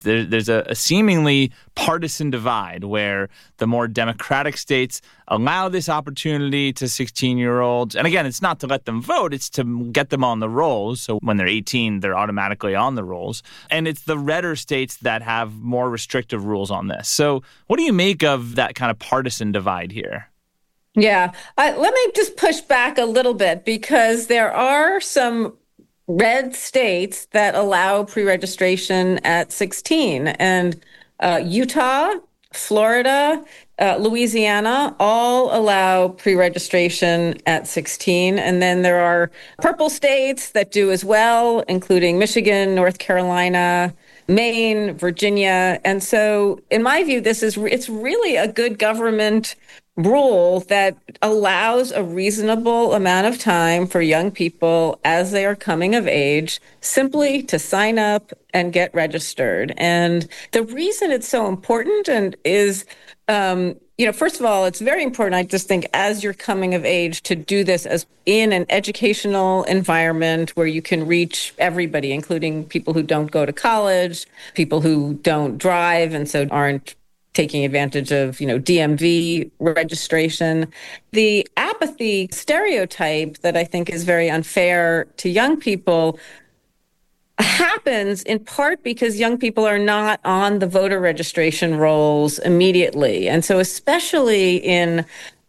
There's a seemingly partisan divide where the more democratic states allow this opportunity to 16-year-olds. And again, it's not to let them vote, it's to get them on the rolls. So when they're 18, they're automatically on the rolls. And it's the redder states that have more restrictive rules on this. So what do you make of that kind of partisan divide here? Yeah, let me just push back a little bit, because there are some red states that allow pre-registration at 16. And Utah, Florida, Louisiana all allow pre-registration at 16. And then there are purple states that do as well, including Michigan, North Carolina, Maine, Virginia. And so in my view, it's really a good government rule that allows a reasonable amount of time for young people as they are coming of age simply to sign up and get registered. And the reason it's so important is, first of all, it's very important, I just think, as you're coming of age, to do this as in an educational environment where you can reach everybody, including people who don't go to college, people who don't drive and so aren't taking advantage of, DMV registration. The apathy stereotype that I think is very unfair to young people happens in part because young people are not on the voter registration rolls immediately. And so especially in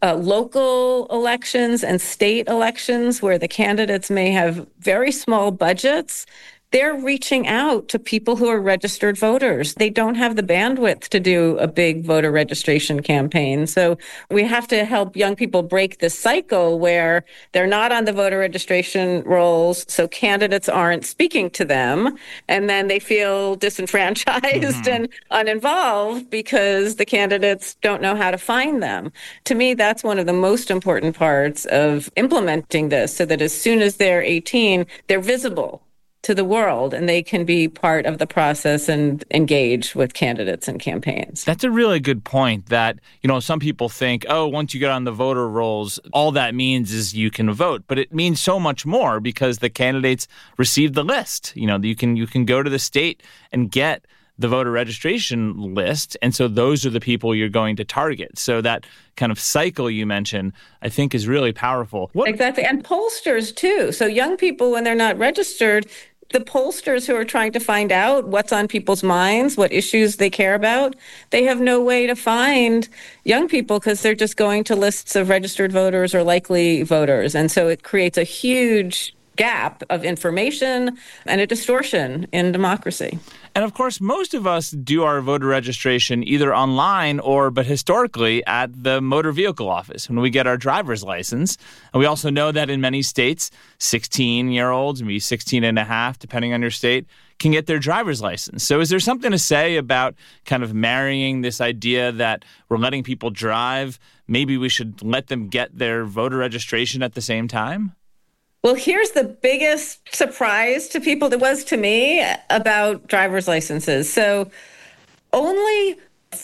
local elections and state elections where the candidates may have very small budgets, they're reaching out to people who are registered voters. They don't have the bandwidth to do a big voter registration campaign. So we have to help young people break this cycle where they're not on the voter registration rolls, so candidates aren't speaking to them, and then they feel disenfranchised and uninvolved because the candidates don't know how to find them. To me, that's one of the most important parts of implementing this, so that as soon as they're 18, they're visible to the world, and they can be part of the process and engage with candidates and campaigns. That's a really good point that, some people think, once you get on the voter rolls, all that means is you can vote. But it means so much more because the candidates receive the list. You can go to the state and get the voter registration list. And so those are the people you're going to target. So that kind of cycle you mentioned, I think, is really powerful. Exactly. And pollsters, too. So young people, when they're not registered, the pollsters who are trying to find out what's on people's minds, what issues they care about, they have no way to find young people because they're just going to lists of registered voters or likely voters. And so it creates a huge gap of information and a distortion in democracy. And of course, most of us do our voter registration either online but historically at the motor vehicle office when we get our driver's license. And we also know that in many states, 16-year-olds, maybe 16 and a half, depending on your state, can get their driver's license. So is there something to say about kind of marrying this idea that we're letting people drive? Maybe we should let them get their voter registration at the same time? Well, here's the biggest surprise to people, that was to me, about driver's licenses. So only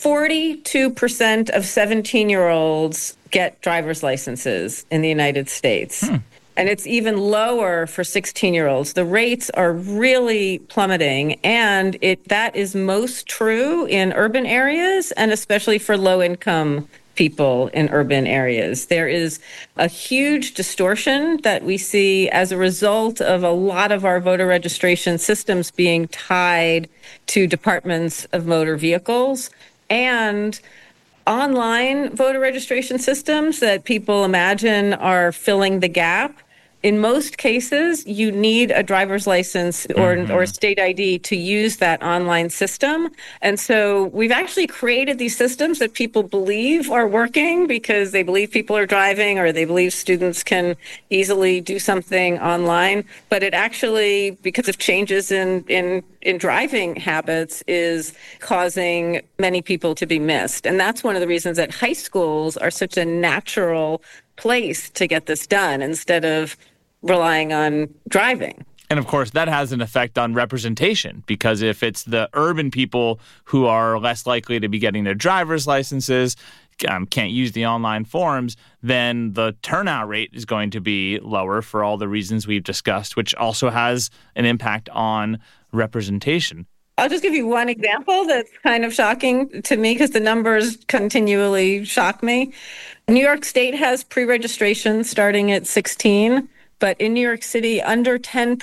42% of 17-year-olds get driver's licenses in the United States. And it's even lower for 16-year-olds. The rates are really plummeting, and that is most true in urban areas and especially for low-income people in urban areas. There is a huge distortion that we see as a result of a lot of our voter registration systems being tied to departments of motor vehicles and online voter registration systems that people imagine are filling the gap. In most cases, you need a driver's license or state ID to use that online system. And so we've actually created these systems that people believe are working because they believe people are driving or they believe students can easily do something online. But it actually, because of changes in driving habits, is causing many people to be missed. And that's one of the reasons that high schools are such a natural place to get this done instead of relying on driving. And of course, that has an effect on representation, because if it's the urban people who are less likely to be getting their driver's licenses, can't use the online forms, then the turnout rate is going to be lower for all the reasons we've discussed, which also has an impact on representation. I'll just give you one example that's kind of shocking to me because the numbers continually shock me. New York State has pre-registration starting at 16, but in New York City, under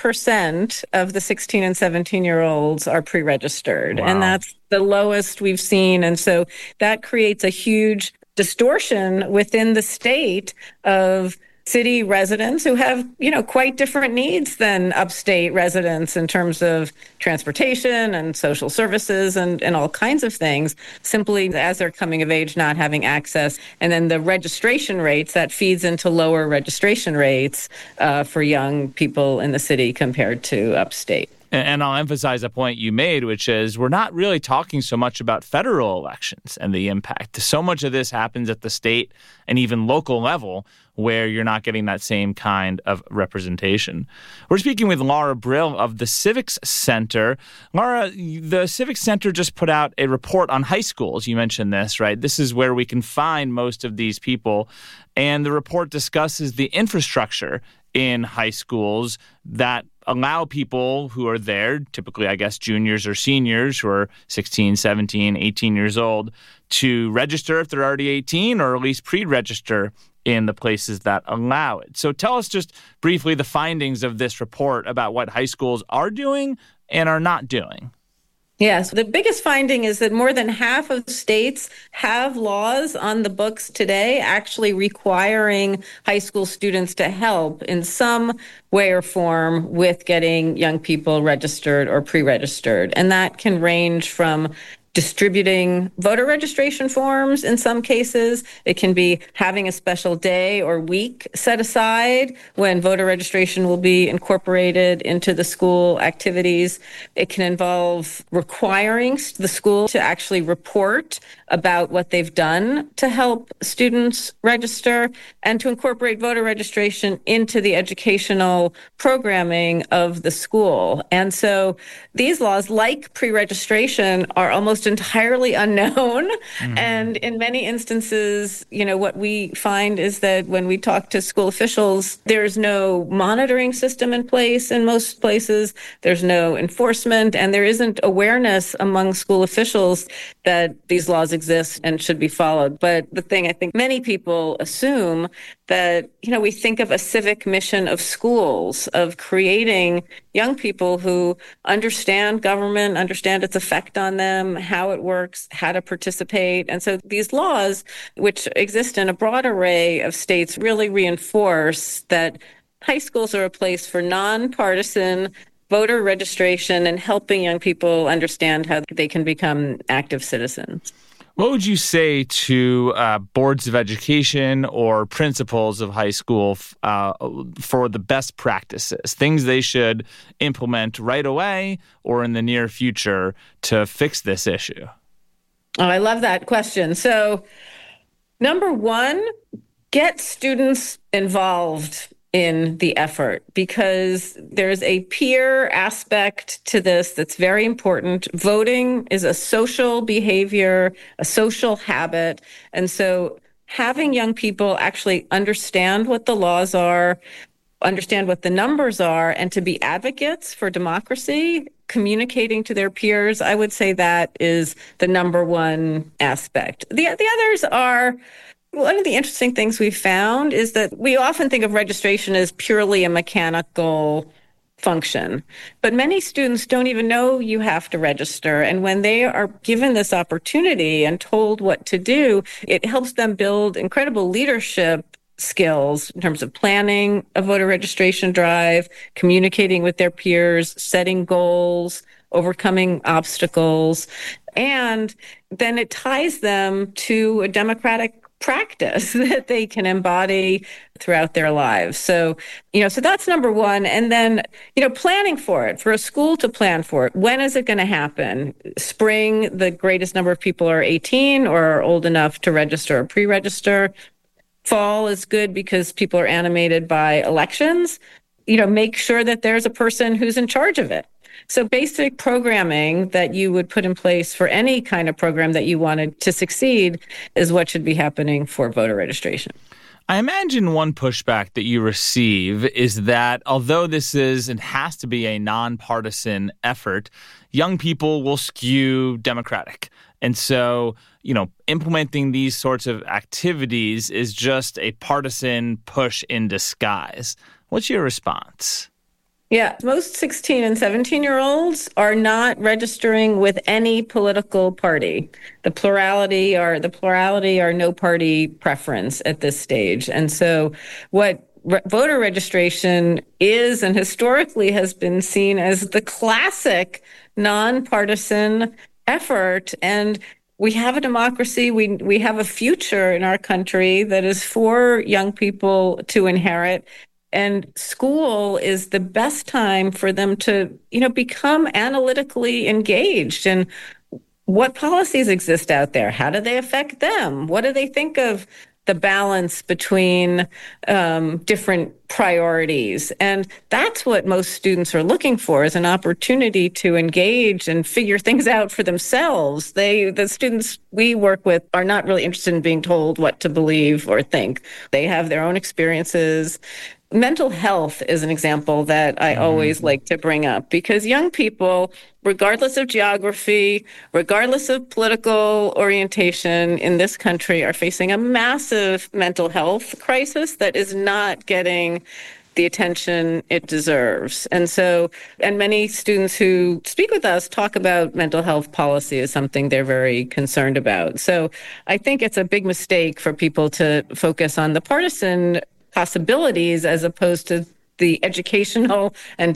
10% of the 16 and 17-year-olds are pre-registered. Wow. And that's the lowest we've seen. And so that creates a huge distortion within the state of city residents who have, quite different needs than upstate residents in terms of transportation and social services and all kinds of things, simply as they're coming of age, not having access. And then the registration rates, that feeds into lower registration rates for young people in the city compared to upstate. And I'll emphasize a point you made, which is we're not really talking so much about federal elections and the impact. So much of this happens at the state and even local level where you're not getting that same kind of representation. We're speaking with Laura Brill of the Civics Center. Laura, the Civics Center just put out a report on high schools. You mentioned this, right? This is where we can find most of these people. And the report discusses the infrastructure in high schools that allow people who are there, typically, I guess, juniors or seniors who are 16, 17, 18 years old, to register if they're already 18 or at least pre-register in the places that allow it. So tell us just briefly the findings of this report about what high schools are doing and are not doing. Yes, the biggest finding is that more than half of states have laws on the books today actually requiring high school students to help in some way or form with getting young people registered or pre-registered. And that can range from distributing voter registration forms in some cases. It can be having a special day or week set aside when voter registration will be incorporated into the school activities. It can involve requiring the school to actually report about what they've done to help students register and to incorporate voter registration into the educational programming of the school. And so these laws, like pre-registration, are almost entirely unknown. Mm-hmm. And in many instances, what we find is that when we talk to school officials, there's no monitoring system in place in most places. There's no enforcement, and there isn't awareness among school officials that these laws exist and should be followed. But the thing I think many people assume that, we think of a civic mission of schools, of creating young people who understand government, understand its effect on them, how it works, how to participate. And so these laws, which exist in a broad array of states, really reinforce that high schools are a place for nonpartisan voter registration and helping young people understand how they can become active citizens. What would you say to boards of education or principals of high school for the best practices, things they should implement right away or in the near future to fix this issue? Oh, I love that question. So, number one, get students involved in the effort, because there's a peer aspect to this that's very important. Voting is a social behavior, a social habit. And so having young people actually understand what the laws are, understand what the numbers are, and to be advocates for democracy, communicating to their peers, I would say that is the number one aspect. The others are, one of the interesting things we've found is that we often think of registration as purely a mechanical function, but many students don't even know you have to register. And when they are given this opportunity and told what to do, it helps them build incredible leadership skills in terms of planning a voter registration drive, communicating with their peers, setting goals, overcoming obstacles. And then it ties them to a democratic practice that they can embody throughout their lives. So, so that's number one. And then, planning for it, for a school to plan for it. When is it going to happen? Spring, the greatest number of people are 18 or are old enough to register or pre-register. Fall is good because people are animated by elections. Make sure that there's a person who's in charge of it. So basic programming that you would put in place for any kind of program that you wanted to succeed is what should be happening for voter registration. I imagine one pushback that you receive is that although this is and has to be a nonpartisan effort, young people will skew Democratic. And so, implementing these sorts of activities is just a partisan push in disguise. What's your response? Yeah, most 16 and 17-year-olds are not registering with any political party. The plurality are no party preference at this stage. And so what voter registration is and historically has been seen as the classic nonpartisan effort. And we have a democracy. We have a future in our country that is for young people to inherit. And school is the best time for them to, become analytically engaged. And what policies exist out there? How do they affect them? What do they think of the balance between different priorities? And that's what most students are looking for, is an opportunity to engage and figure things out for themselves. The students we work with are not really interested in being told what to believe or think. They have their own experiences. Mental health is an example that I always like to bring up, because young people, regardless of geography, regardless of political orientation in this country, are facing a massive mental health crisis that is not getting the attention it deserves. And many students who speak with us talk about mental health policy as something they're very concerned about. So I think it's a big mistake for people to focus on the partisan possibilities as opposed to the educational and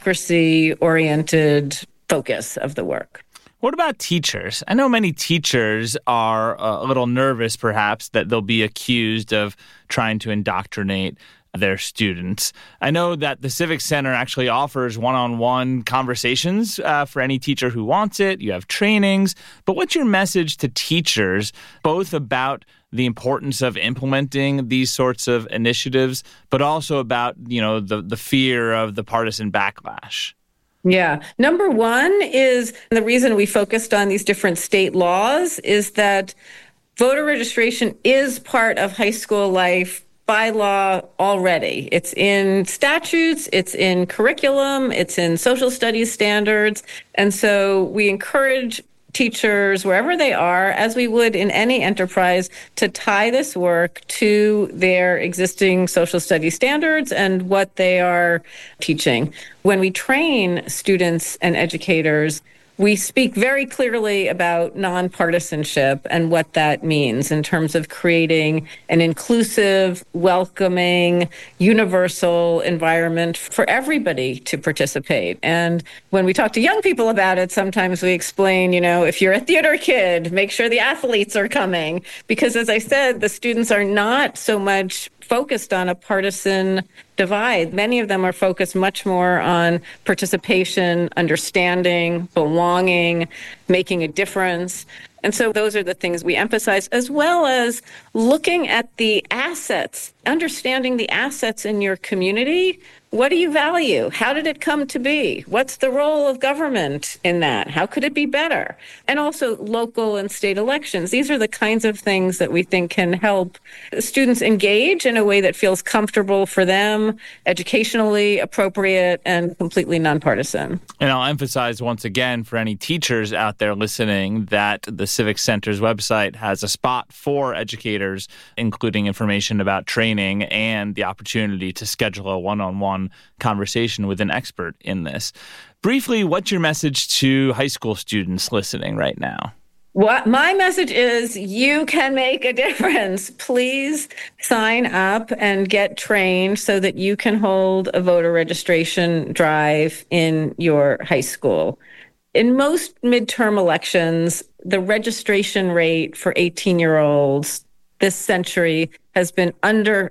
democracy-oriented focus of the work. What about teachers? I know many teachers are a little nervous, perhaps, that they'll be accused of trying to indoctrinate their students. I know that the Civic Center actually offers one-on-one conversations for any teacher who wants it. You have trainings. But what's your message to teachers, both about the importance of implementing these sorts of initiatives, but also about, the fear of the partisan backlash? Yeah. Number one is, the reason we focused on these different state laws is that voter registration is part of high school life by law already. It's in statutes, it's in curriculum, it's in social studies standards. And so we encourage teachers, wherever they are, as we would in any enterprise, to tie this work to their existing social studies standards and what they are teaching. When we train students and educators, we speak very clearly about nonpartisanship and what that means in terms of creating an inclusive, welcoming, universal environment for everybody to participate. And when we talk to young people about it, sometimes we explain, if you're a theater kid, make sure the athletes are coming. Because as I said, the students are not so much focused on a partisan divide. Many of them are focused much more on participation, understanding, belonging, making a difference. And so those are the things we emphasize, as well as looking at the assets, understanding the assets in your community. What do you value? How did it come to be? What's the role of government in that? How could it be better? And also local and state elections. These are the kinds of things that we think can help students engage in a way that feels comfortable for them, educationally appropriate, and completely nonpartisan. And I'll emphasize once again for any teachers out there listening that the Civic Center's website has a spot for educators, including information about training and the opportunity to schedule a one-on-one conversation with an expert in this. Briefly, what's your message to high school students listening right now? What my message is, you can make a difference. Please sign up and get trained so that you can hold a voter registration drive in your high school. In most midterm elections, the registration rate for 18-year-olds this century has been under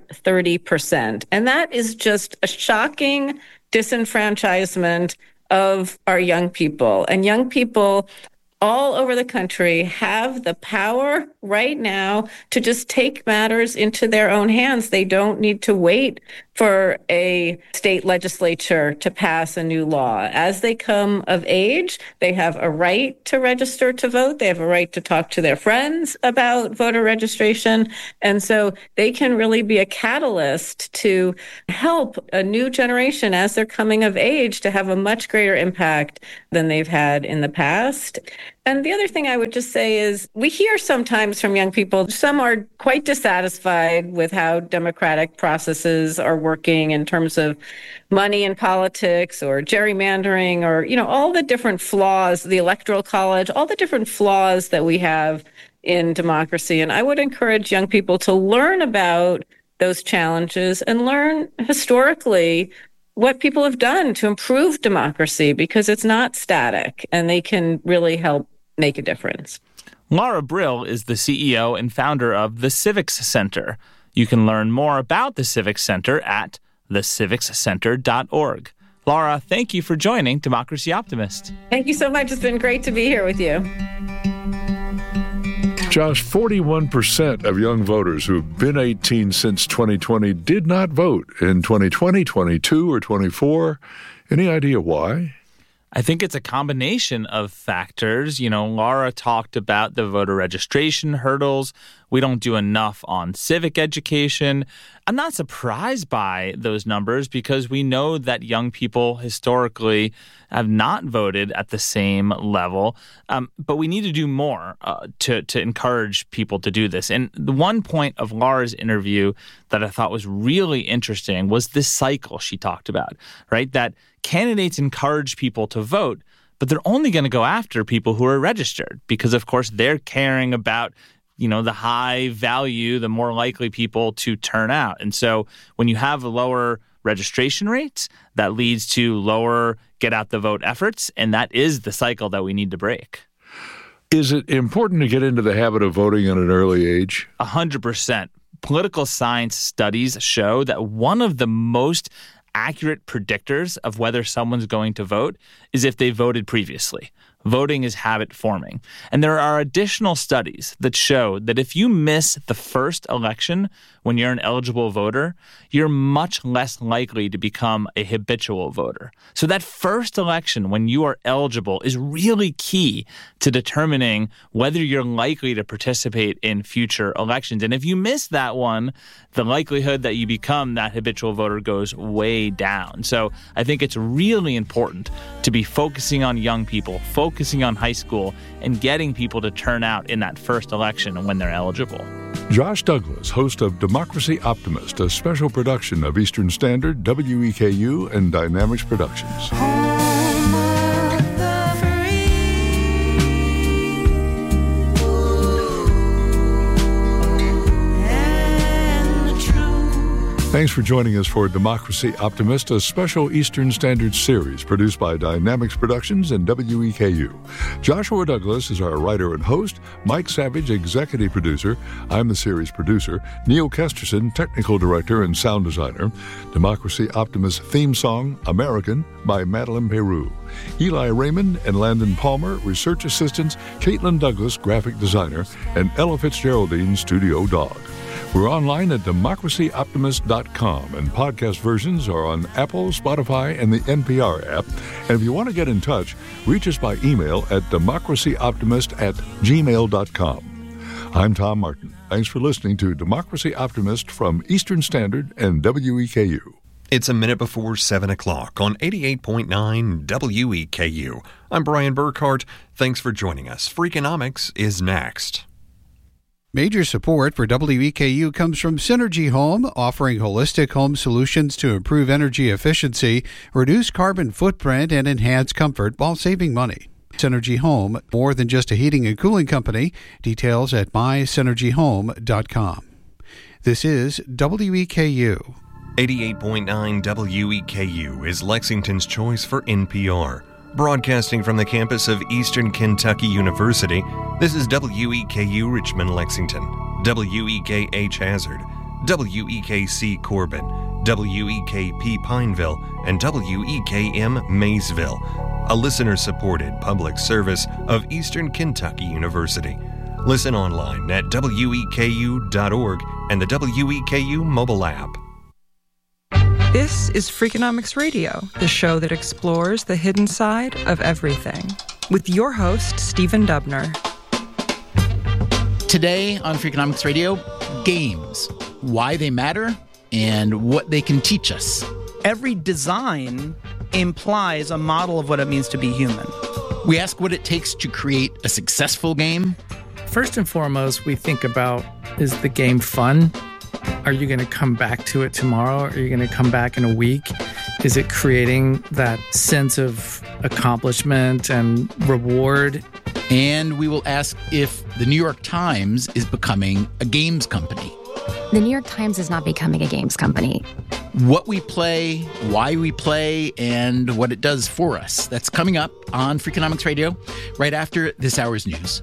30%. And that is just a shocking disenfranchisement of our young people. And young people all over the country have the power right now to just take matters into their own hands. They don't need to wait for a state legislature to pass a new law. As they come of age, they have a right to register to vote. They have a right to talk to their friends about voter registration. And so they can really be a catalyst to help a new generation as they're coming of age to have a much greater impact than they've had in the past. And the other thing I would just say is we hear sometimes from young people, some are quite dissatisfied with how democratic processes are working in terms of money in politics or gerrymandering or, all the different flaws, the Electoral College, all the different flaws that we have in democracy. And I would encourage young people to learn about those challenges and learn historically what people have done to improve democracy, because it's not static and they can really help make a difference. Laura Brill is the CEO and founder of the Civics Center. You can learn more about the Civics Center at thecivicscenter.org. Laura, thank you for joining Democracy Optimist. Thank you so much. It's been great to be here with you. Josh, 41% of young voters who've been 18 since 2020 did not vote in 2020, 22, or 24. Any idea why? I think it's a combination of factors. Laura talked about the voter registration hurdles. We don't do enough on civic education. I'm not surprised by those numbers because we know that young people historically have not voted at the same level. But we need to do more to encourage people to do this. And the one point of Laura's interview that I thought was really interesting was this cycle she talked about, right? That candidates encourage people to vote, but they're only going to go after people who are registered because, of course, they're caring about the high value, the more likely people to turn out. And so when you have lower registration rates, that leads to lower get out the vote efforts. And that is the cycle that we need to break. Is it important to get into the habit of voting at an early age? 100%. Political science studies show that one of the most accurate predictors of whether someone's going to vote is if they voted previously. Voting is habit forming. And there are additional studies that show that if you miss the first election when you're an eligible voter, you're much less likely to become a habitual voter. So that first election when you are eligible is really key to determining whether you're likely to participate in future elections. And if you miss that one, the likelihood that you become that habitual voter goes way down. So I think it's really important to be focusing on young people, focusing on high school, and getting people to turn out in that first election when they're eligible. Josh Douglas, host of Democracy Optimist, a special production of Eastern Standard, WEKU, and Dynamics Productions. Thanks for joining us for Democracy Optimist, a special Eastern Standard series produced by Dynamics Productions and WEKU. Joshua Douglas is our writer and host, Mike Savage, executive producer. I'm the series producer, Neil Kesterson, technical director and sound designer. Democracy Optimist theme song, American, by Madeline Peru. Eli Raymond and Landon Palmer, research assistants, Caitlin Douglas, graphic designer, and Ella Fitzgeraldine, studio dog. We're online at democracyoptimist.com, and podcast versions are on Apple, Spotify, and the NPR app. And if you want to get in touch, reach us by email at democracyoptimist@gmail.com. I'm Tom Martin. Thanks for listening to Democracy Optimist from Eastern Standard and WEKU. It's a minute before 7 o'clock on 88.9 WEKU. I'm Brian Burkhart. Thanks for joining us. Freakonomics is next. Major support for WEKU comes from Synergy Home, offering holistic home solutions to improve energy efficiency, reduce carbon footprint, and enhance comfort while saving money. Synergy Home, more than just a heating and cooling company. Details at mysynergyhome.com. This is WEKU. 88.9 WEKU is Lexington's choice for NPR. Broadcasting from the campus of Eastern Kentucky University, this is WEKU Richmond, Lexington, WEKH Hazard, WEKC Corbin, WEKP Pineville, and WEKM Maysville, a listener-supported public service of Eastern Kentucky University. Listen online at weku.org and the WEKU mobile app. This is Freakonomics Radio, the show that explores the hidden side of everything, with your host, Stephen Dubner. Today on Freakonomics Radio, games, why they matter, and what they can teach us. Every design implies a model of what it means to be human. We ask what it takes to create a successful game. First and foremost, we think about, is the game fun? Are you going to come back to it tomorrow? Are you going to come back in a week? Is it creating that sense of accomplishment and reward? And we will ask if the New York Times is becoming a games company. The New York Times is not becoming a games company. What we play, why we play, and what it does for us. That's coming up on Freakonomics Radio right after this hour's news.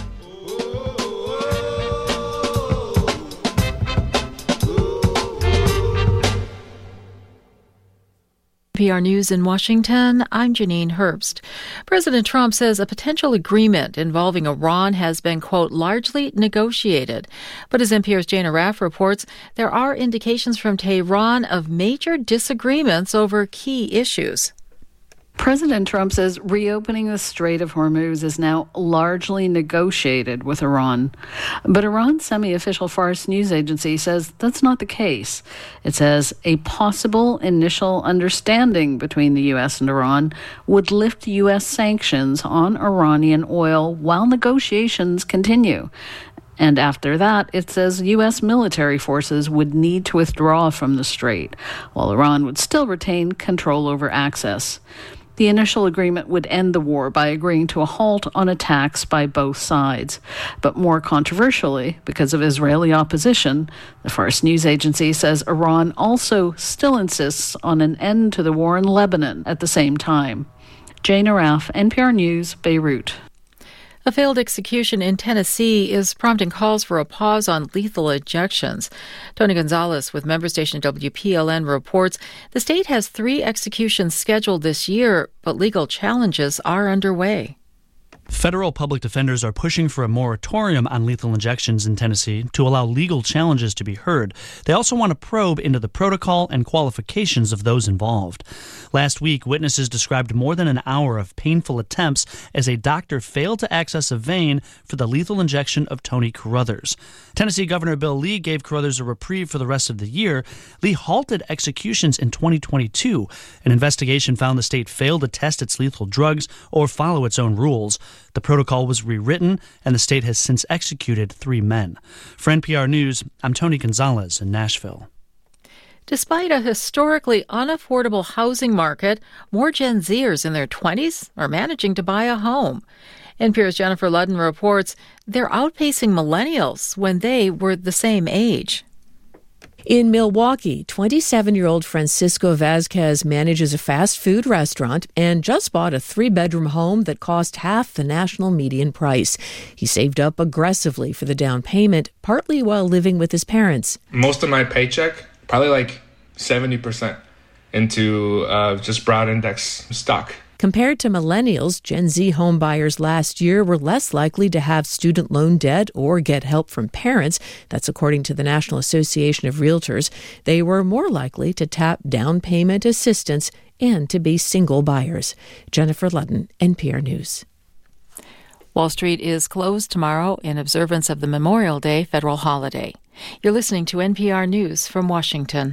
NPR News in Washington, I'm Janine Herbst. President Trump says a potential agreement involving Iran has been, quote, largely negotiated. But as NPR's Jana Raff reports, there are indications from Tehran of major disagreements over key issues. President Trump says reopening the Strait of Hormuz is now largely negotiated with Iran. But Iran's semi-official Fars news agency says that's not the case. It says a possible initial understanding between the U.S. and Iran would lift U.S. sanctions on Iranian oil while negotiations continue. And after that, it says U.S. military forces would need to withdraw from the strait, while Iran would still retain control over access. The initial agreement would end the war by agreeing to a halt on attacks by both sides. But more controversially, because of Israeli opposition, the Fars news agency says Iran also still insists on an end to the war in Lebanon at the same time. Jana Raff, NPR News, Beirut. A failed execution in Tennessee is prompting calls for a pause on lethal injections. Tony Gonzalez with member station WPLN reports the state has 3 executions scheduled this year, but legal challenges are underway. Federal public defenders are pushing for a moratorium on lethal injections in Tennessee to allow legal challenges to be heard. They also want to probe into the protocol and qualifications of those involved. Last week, witnesses described more than an hour of painful attempts as a doctor failed to access a vein for the lethal injection of Tony Carruthers. Tennessee Governor Bill Lee gave Carruthers a reprieve for the rest of the year. Lee halted executions in 2022. An investigation found the state failed to test its lethal drugs or follow its own rules. The protocol was rewritten, and the state has since executed 3 men. For NPR News, I'm Tony Gonzalez in Nashville. Despite a historically unaffordable housing market, more Gen Zers in their 20s are managing to buy a home. NPR's Jennifer Ludden reports they're outpacing millennials when they were the same age. In Milwaukee, 27-year-old Francisco Vazquez manages a fast food restaurant and just bought a 3-bedroom home that cost half the national median price. He saved up aggressively for the down payment, partly while living with his parents. Most of my paycheck, probably like 70%, into just broad index stock. Compared to millennials, Gen Z home buyers last year were less likely to have student loan debt or get help from parents. That's according to the National Association of Realtors. They were more likely to tap down payment assistance and to be single buyers. Jennifer Ludden, NPR News. Wall Street is closed tomorrow in observance of the Memorial Day federal holiday. You're listening to NPR News from Washington.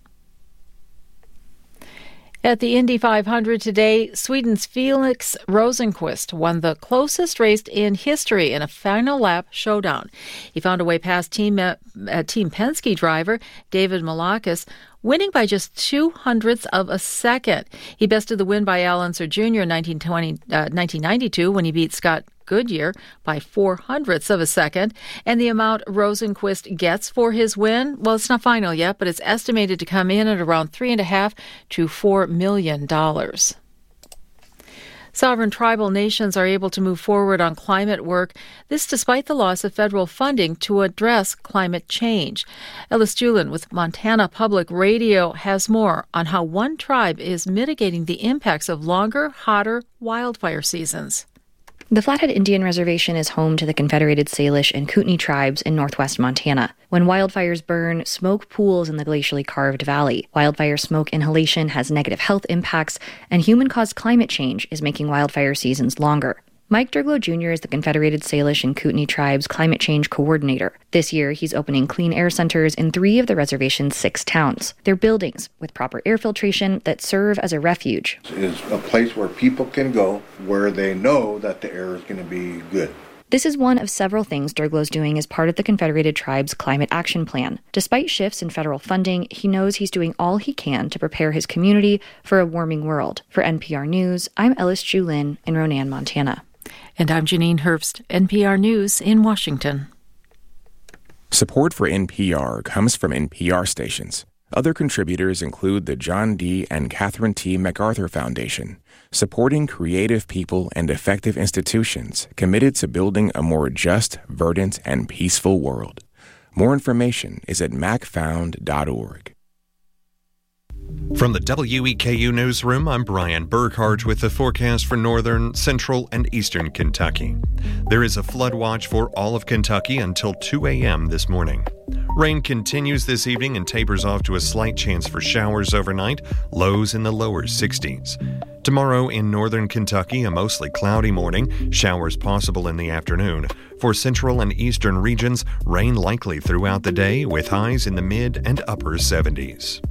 At the Indy 500 today, Sweden's Felix Rosenqvist won the closest race in history in a final lap showdown. He found a way past Team Penske driver David Malakis, winning by just 0.02 of a second. He bested the win by Al Unser Jr. in 1992 when he beat Scott Goodyear by 0.04 of a second. And the amount Rosenqvist gets for his win, well, it's not final yet, but it's estimated to come in at around $3.5 to $4 million. Sovereign tribal nations are able to move forward on climate work, this despite the loss of federal funding to address climate change. Ellis Julin with Montana Public Radio has more on how one tribe is mitigating the impacts of longer, hotter wildfire seasons. The Flathead Indian Reservation is home to the Confederated Salish and Kootenai tribes in northwest Montana. When wildfires burn, smoke pools in the glacially carved valley. Wildfire smoke inhalation has negative health impacts, and human-caused climate change is making wildfire seasons longer. Mike Durglo Jr. is the Confederated Salish and Kootenai Tribes Climate Change Coordinator. This year, he's opening clean air centers in 3 of the reservation's 6 towns. They're buildings with proper air filtration that serve as a refuge. It's a place where people can go where they know that the air is going to be good. This is one of several things Durglo's doing as part of the Confederated Tribes Climate Action Plan. Despite shifts in federal funding, he knows he's doing all he can to prepare his community for a warming world. For NPR News, I'm Ellis Julin in Ronan, Montana. And I'm Janine Herbst, NPR News in Washington. Support for NPR comes from NPR stations. Other contributors include the John D. and Catherine T. MacArthur Foundation, supporting creative people and effective institutions committed to building a more just, verdant, and peaceful world. More information is at macfound.org. From the WEKU Newsroom, I'm Brian Burkhart with the forecast for northern, central, and eastern Kentucky. There is a flood watch for all of Kentucky until 2 a.m. this morning. Rain continues this evening and tapers off to a slight chance for showers overnight, lows in the lower 60s. Tomorrow in northern Kentucky, a mostly cloudy morning, showers possible in the afternoon. For central and eastern regions, rain likely throughout the day with highs in the mid and upper 70s.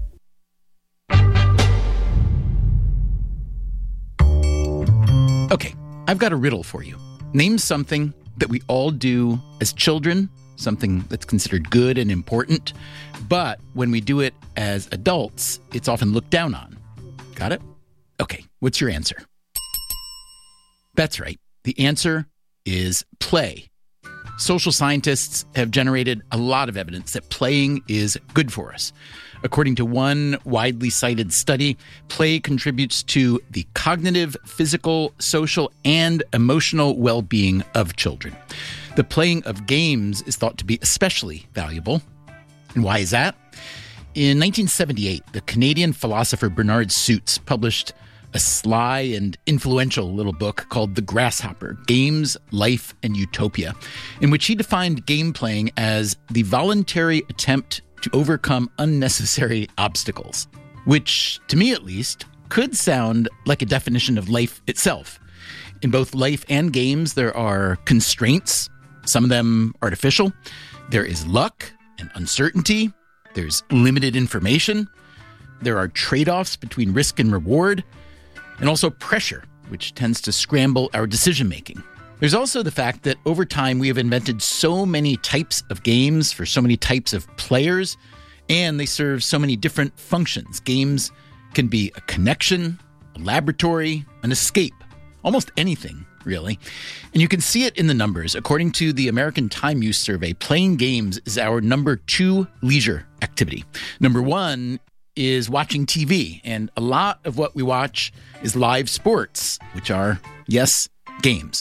Okay, I've got a riddle for you. Name something that we all do as children, something that's considered good and important, but when we do it as adults, it's often looked down on. Got it? Okay, what's your answer? That's right. The answer is play. Social scientists have generated a lot of evidence that playing is good for us. According to one widely cited study, play contributes to the cognitive, physical, social, and emotional well-being of children. The playing of games is thought to be especially valuable. And why is that? In 1978, the Canadian philosopher Bernard Suits published a sly and influential little book called The Grasshopper, Games, Life, and Utopia, in which he defined game playing as the voluntary attempt to overcome unnecessary obstacles, which, to me at least, could sound like a definition of life itself. In both life and games, there are constraints, some of them artificial. There is luck and uncertainty. There's limited information. There are trade-offs between risk and reward, and also pressure, which tends to scramble our decision-making. There's also the fact that over time we have invented so many types of games for so many types of players, and they serve so many different functions. Games can be a connection, a laboratory, an escape, almost anything, really. And you can see it in the numbers. According to the American Time Use Survey, playing games is our number 2 leisure activity. Number 1 is watching TV, and a lot of what we watch is live sports, which are, yes, games.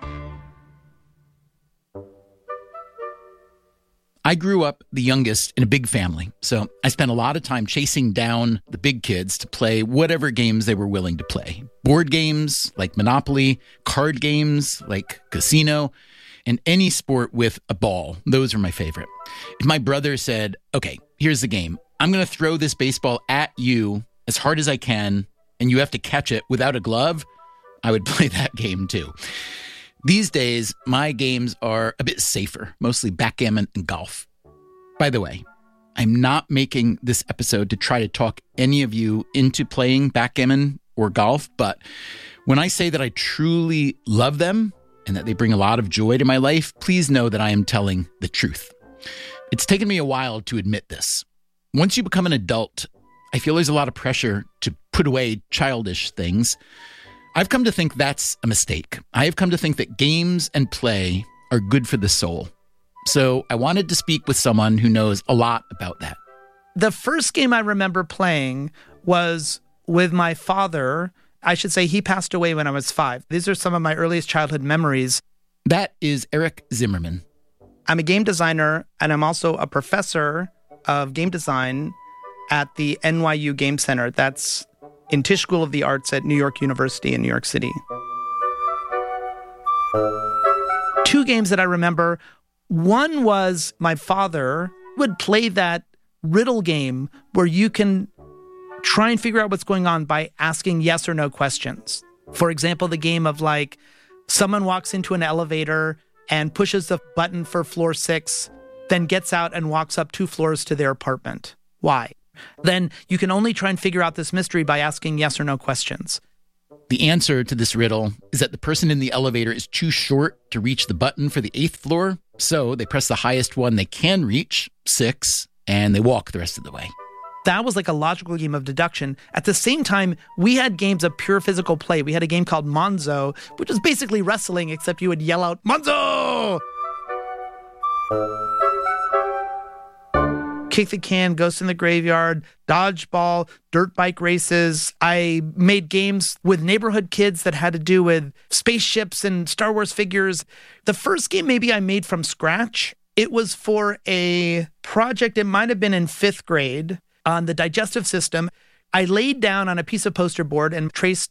I grew up the youngest in a big family, so I spent a lot of time chasing down the big kids to play whatever games they were willing to play. Board games like Monopoly, card games like Casino, and any sport with a ball. Those are my favorite. If my brother said, okay, here's the game. I'm going to throw this baseball at you as hard as I can, and you have to catch it without a glove, I would play that game too. These days, my games are a bit safer, mostly backgammon and golf. By the way, I'm not making this episode to try to talk any of you into playing backgammon or golf, but when I say that I truly love them and that they bring a lot of joy to my life, please know that I am telling the truth. It's taken me a while to admit this. Once you become an adult, I feel there's a lot of pressure to put away childish things. I've come to think that's a mistake. I have come to think that games and play are good for the soul. So I wanted to speak with someone who knows a lot about that. The first game I remember playing was with my father. I should say he passed away when I was 5. These are some of my earliest childhood memories. That is Eric Zimmerman. I'm a game designer, and I'm also a professor of game design at the NYU Game Center. That's in Tisch School of the Arts at New York University in New York City. Two games that I remember. One was my father would play that riddle game where you can try and figure out what's going on by asking yes or no questions. For example, the game of like someone walks into an elevator and pushes the button for floor 6, then gets out and walks up 2 floors to their apartment. Why? Then you can only try and figure out this mystery by asking yes or no questions. The answer to this riddle is that the person in the elevator is too short to reach the button for the 8th floor, so they press the highest one they can reach, 6, and they walk the rest of the way. That was like a logical game of deduction. At the same time, we had games of pure physical play. We had a game called Monzo, which was basically wrestling, except you would yell out, Monzo! Kick the Can, Ghost in the Graveyard, Dodgeball, dirt bike races. I made games with neighborhood kids that had to do with spaceships and Star Wars figures. The first game maybe I made from scratch, it was for a project, it might have been in 5th grade, on the digestive system. I laid down on a piece of poster board and traced